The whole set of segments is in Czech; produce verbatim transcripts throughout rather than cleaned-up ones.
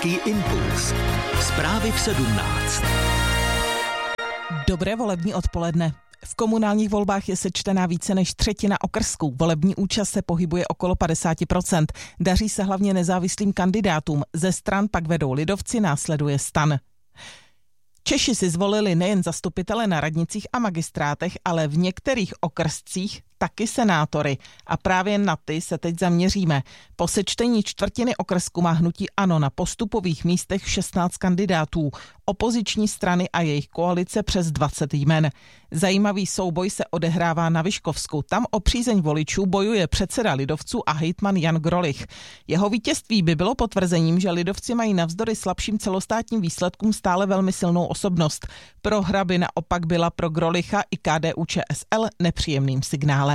Český impuls. Zprávy v sedmnáct. Dobré volební odpoledne. V komunálních volbách je sečtená více než třetina okrsků. Volební účast se pohybuje okolo padesát procent. Daří se hlavně nezávislým kandidátům. Ze stran pak vedou lidovci, následuje STAN. Češi si zvolili nejen zastupitele na radnicích a magistrátech, ale v některých okrscích taky senátory. A právě na ty se teď zaměříme. Po sečtení čtvrtiny okrsku má hnutí ANO na postupových místech šestnáct kandidátů. Opoziční strany a jejich koalice přes dvacet jmen. Zajímavý souboj se odehrává na Vyškovsku. Tam o přízeň voličů bojuje předseda lidovců a hejtman Jan Grolich. Jeho vítězství by bylo potvrzením, že lidovci mají navzdory slabším celostátním výsledkům stále velmi silnou osobnost. Prohra by naopak byla pro Grolicha i K D U Č S L nepříjemným signálem.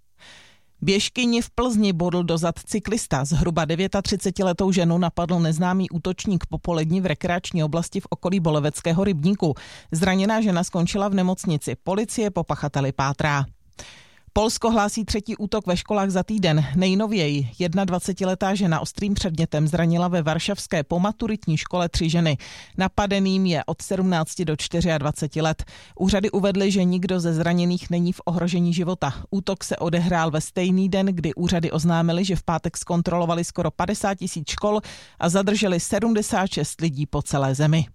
Běžkyni v Plzni bodl do zad cyklista. Zhruba třicetidevětiletou ženu napadl neznámý útočník popolední v rekreační oblasti v okolí Boleveckého rybníku. Zraněná žena skončila v nemocnici. Policie po pachateli pátrá. Polsko hlásí třetí útok ve školách za týden. Nejnověji dvacetijednoletá žena ostrým předmětem zranila ve varšavské pomaturitní škole tři ženy. Napadeným je od sedmnácti do dvaceti čtyř let. Úřady uvedly, že nikdo ze zraněných není v ohrožení života. Útok se odehrál ve stejný den, kdy úřady oznámily, že v pátek zkontrolovali skoro padesát tisíc škol a zadrželi sedmdesát šest lidí po celé zemi.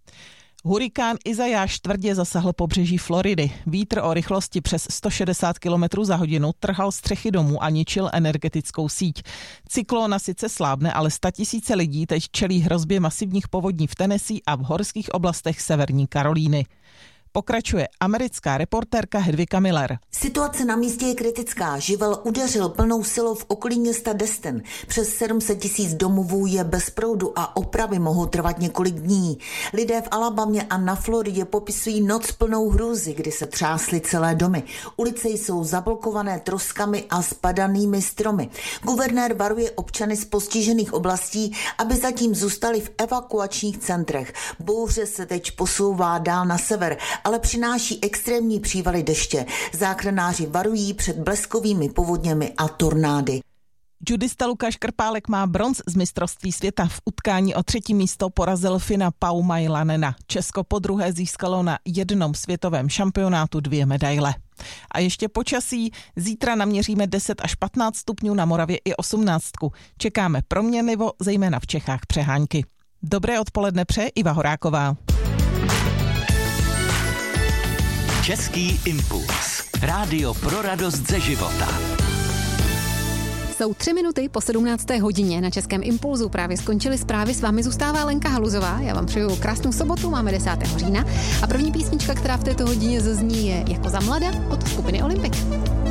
Hurikán Izajáš tvrdě zasahl pobřeží Floridy. Vítr o rychlosti přes sto šedesát kilometrů za hodinu trhal střechy domů a ničil energetickou síť. Cyklóna sice slábne, ale statisíce lidí teď čelí hrozbě masivních povodní v Tennessee a v horských oblastech severní Karolíny. Pokračuje americká reportérka Hedvika Miller. Situace na místě je kritická. Živel udeřil plnou silou v okolí města Destin. Přes sedm set tisíc domovů je bez proudu a opravy mohou trvat několik dní. Lidé v Alabamě a na Floridě popisují noc plnou hrůzy, kdy se třásly celé domy. Ulice jsou zablokované troskami a spadanými stromy. Guvernér varuje občany z postižených oblastí, aby zatím zůstali v evakuačních centrech. Bouře se teď posouvá dál na sever, ale přináší extrémní přívaly deště. Záchranáři varují před bleskovými povodněmi a tornády. Judista Lukáš Krpálek má bronz z mistrovství světa. V utkání o třetí místo porazil Fina Paumailanena. Česko podruhé získalo na jednom světovém šampionátu dvě medaile. A ještě počasí. Zítra naměříme deset až patnáct stupňů, na Moravě i osmnáctku. Čekáme proměnlivo, zejména v Čechách přehánky. Dobré odpoledne přeje Iva Horáková. Český impuls. Rádio pro radost ze života. Jsou tři minuty po sedmnácté hodině. Na Českém impulzu právě skončily zprávy. S vámi zůstává Lenka Haluzová. Já vám přeju krásnou sobotu, máme desátého října. A první písnička, která v této hodině zazní, je Jako za mlada od skupiny Olympik.